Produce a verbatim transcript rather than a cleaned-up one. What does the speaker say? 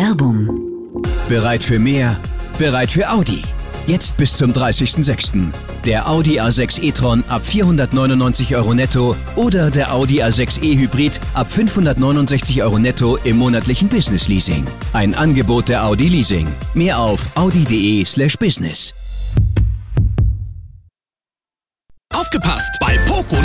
Werbung. Bereit für mehr? Bereit für Audi? Jetzt bis zum dreißigsten sechsten Der Audi A sechs e-tron ab vierhundertneunundneunzig Euro netto oder der Audi A sechs e-Hybrid ab fünfhundertneunundsechzig Euro netto im monatlichen Business Leasing. Ein Angebot der Audi Leasing. Mehr auf audi.de slash business. Aufgepasst! Beim